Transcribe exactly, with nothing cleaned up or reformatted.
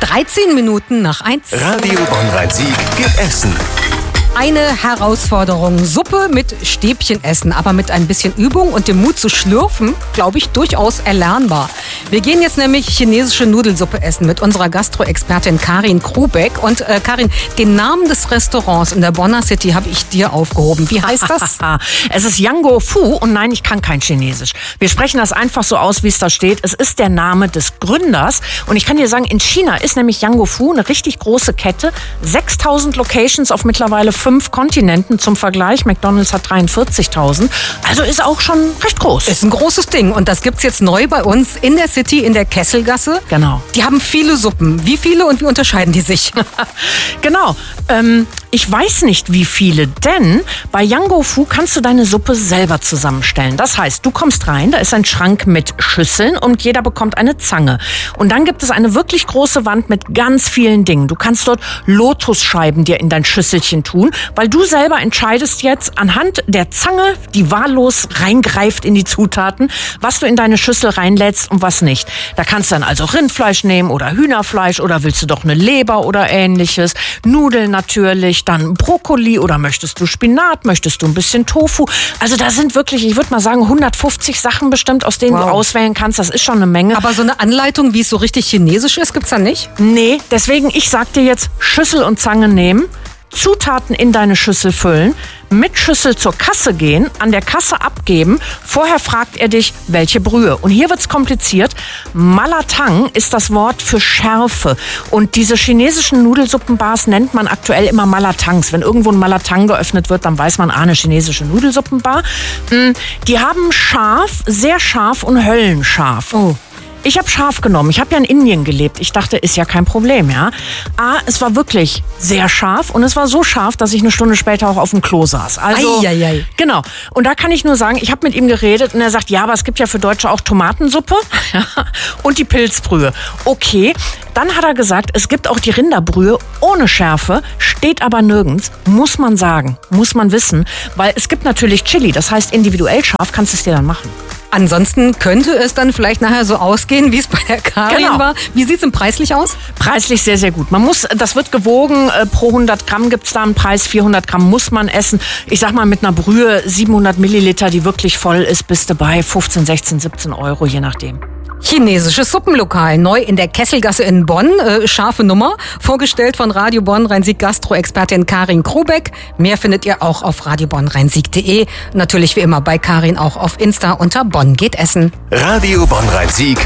dreizehn Minuten nach eins. Radio Bonn-Rhein-Sieg gibt Essen. Eine Herausforderung. Suppe mit Stäbchen essen, aber mit ein bisschen Übung und dem Mut zu schlürfen, glaube ich, durchaus erlernbar. Wir gehen jetzt nämlich chinesische Nudelsuppe essen mit unserer Gastro-Expertin Karin Krubeck. Und äh, Karin, den Namen des Restaurants in der Bonner City habe ich dir aufgehoben. Wie heißt das? Es ist Yango Fu und nein, ich kann kein Chinesisch. Wir sprechen das einfach so aus, wie es da steht. Es ist der Name des Gründers. Und ich kann dir sagen, in China ist nämlich Yango Fu eine richtig große Kette. sechstausend Locations auf mittlerweile fünf Kontinenten. Zum Vergleich, McDonald's hat dreiundvierzigtausend. Also ist auch schon recht groß. Ist ein großes Ding. Und das gibt's jetzt neu bei uns in der City, in der Kesselgasse. Genau. Die haben viele Suppen. Wie viele und wie unterscheiden die sich? Genau. Ähm, ich weiß nicht, wie viele, denn bei Yango Fu kannst du deine Suppe selber zusammenstellen. Das heißt, du kommst rein, da ist ein Schrank mit Schüsseln und jeder bekommt eine Zange. Und dann gibt es eine wirklich große Wand mit ganz vielen Dingen. Du kannst dort Lotusscheiben dir in dein Schüsselchen tun, weil du selber entscheidest jetzt anhand der Zange, die wahllos reingreift in die Zutaten, was du in deine Schüssel reinlädst und was nicht. Da kannst du dann also Rindfleisch nehmen oder Hühnerfleisch oder willst du doch eine Leber oder ähnliches, Nudeln natürlich, dann Brokkoli oder möchtest du Spinat, möchtest du ein bisschen Tofu. Also da sind wirklich, ich würde mal sagen, hundertfünfzig Sachen bestimmt, aus denen wow. du auswählen kannst. Das ist schon eine Menge. Aber so eine Anleitung, wie es so richtig chinesisch ist, gibt's da nicht? Nee, deswegen, ich sag dir jetzt, Schüssel und Zange nehmen, Zutaten in deine Schüssel füllen, mit Schüssel zur Kasse gehen, an der Kasse abgeben. Vorher fragt er dich, welche Brühe. Und hier wird's kompliziert. Malatang ist das Wort für Schärfe. Und diese chinesischen Nudelsuppenbars nennt man aktuell immer Malatangs. Wenn irgendwo ein Malatang geöffnet wird, dann weiß man, ah, eine chinesische Nudelsuppenbar. Die haben scharf, sehr scharf und höllenscharf. Oh. Ich habe scharf genommen. Ich habe ja in Indien gelebt. Ich dachte, ist ja kein Problem, ja. Ah, es war wirklich sehr scharf und es war so scharf, dass ich eine Stunde später auch auf dem Klo saß. Also, ei, ei, ei. Genau. Und da kann ich nur sagen, ich habe mit ihm geredet und er sagt, ja, aber es gibt ja für Deutsche auch Tomatensuppe und die Pilzbrühe. Okay. Dann hat er gesagt, es gibt auch die Rinderbrühe ohne Schärfe, steht aber nirgends. Muss man sagen, muss man wissen, weil es gibt natürlich Chili. Das heißt, individuell scharf kannst du es dir dann machen. Ansonsten könnte es dann vielleicht nachher so ausgehen, wie es bei der Karin genau. war. Wie sieht es denn preislich aus? Preislich sehr, sehr gut. Man muss, das wird gewogen, äh, pro hundert Gramm gibt es da einen Preis, vierhundert Gramm muss man essen. Ich sag mal, mit einer Brühe siebenhundert Milliliter, die wirklich voll ist, bist du bei fünfzehn, sechzehn, siebzehn Euro, je nachdem. Chinesisches Suppenlokal, neu in der Kesselgasse in Bonn. Äh, scharfe Nummer, vorgestellt von Radio Bonn-Rhein-Sieg Gastro-Expertin Karin Krubeck. Mehr findet ihr auch auf radio bonn rhein-sieg punkt de. Natürlich wie immer bei Karin auch auf Insta unter Bonn geht essen. Radio Bonn-Rhein-Sieg